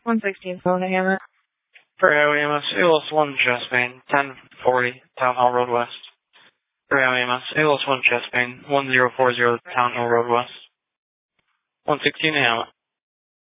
116 phone to Hammer. For AOEMS, ALS 1 chest pain, 1040 Town Hall Road West. For AOEMS, ALS 1 chest pain, 1040 Town Hall Road West. 116 Hamlet.